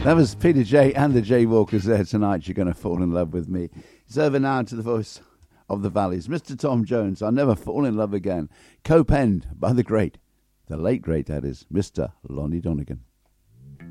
That was Peter J. and the Jaywalkers there tonight. You're going to fall in love with me. It's over now to the voice of the valleys, Mr. Tom Jones. I'll never fall in love again. Co-penned by the late great, that is, Mr. Lonnie Donegan.